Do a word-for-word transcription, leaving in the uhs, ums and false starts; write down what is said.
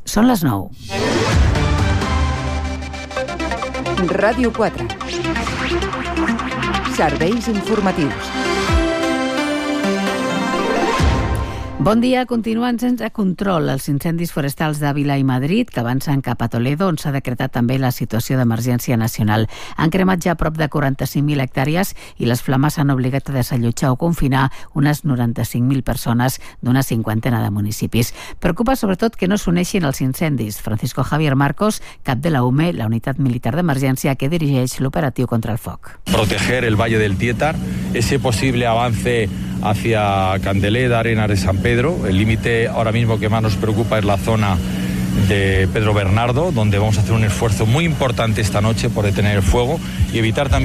Són les nou. Ràdio quatre. Serveis informatius. Bon dia. Continuen sense control els incendis forestals d'Àvila i Madrid, que avancen cap a Toledo, on s'ha decretat també la situació d'emergència nacional. Han cremat ja prop de quaranta-cinc mil hectàrees i les flames han obligat a desallotjar o confinar unes noranta-cinc mil persones d'una cinquantena de municipis. Preocupa sobretot que no s'uneixin els incendis. Francisco Javier Marcos, cap de la U M E, la unitat militar d'emergència que dirigeix l'operatiu contra el foc. Proteger el Valle del Tietar, ese posible avance hacia Candeleda, Arenas de San Pedro. El límite ahora mismo que más nos preocupa es la zona de Pedro Bernardo, donde vamos a hacer un esfuerzo muy importante esta noche por detener el fuego y evitar también